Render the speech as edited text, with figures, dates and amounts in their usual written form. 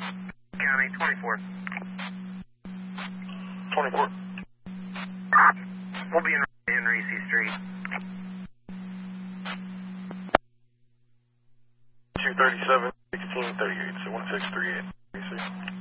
County, 24. 24. We'll be in Reese Street. 237, 1638, so 1638.